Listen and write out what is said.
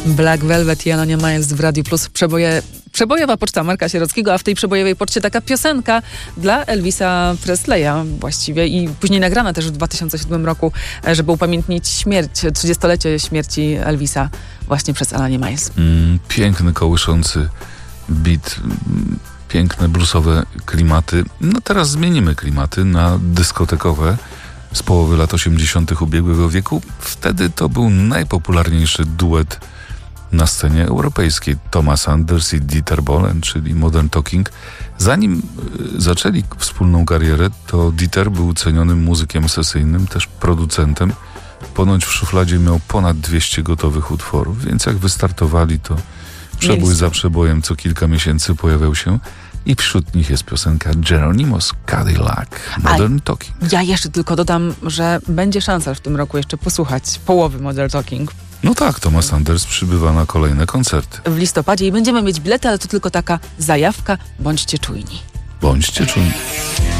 Black Velvet i Alania Miles w Radiu Plus. Przebojowa poczta Marka Sierockiego, a w tej przebojowej poczcie taka piosenka dla Elvisa Presleya właściwie i później nagrana też w 2007 roku, żeby upamiętnić 30-lecie śmierci Elvisa właśnie przez Alanię Miles. Piękny, kołyszący beat, piękne bluesowe klimaty. No teraz zmienimy klimaty na dyskotekowe z połowy lat 80. ubiegłego wieku. Wtedy to był najpopularniejszy duet na scenie europejskiej. Thomas Anders i Dieter Bohlen, czyli Modern Talking. Zanim zaczęli wspólną karierę, to Dieter był cenionym muzykiem sesyjnym, też producentem. Ponoć w szufladzie miał ponad 200 gotowych utworów, więc jak wystartowali, to przebój za przebojem co kilka miesięcy pojawiał się i wśród nich jest piosenka Geronimo's Cadillac, Modern Talking. Ja jeszcze tylko dodam, że będzie szansa w tym roku jeszcze posłuchać połowy Modern Talking. No tak, Thomas Anders przybywa na kolejne koncerty. W listopadzie i będziemy mieć bilety, ale to tylko taka zajawka. Bądźcie czujni. Bądźcie czujni.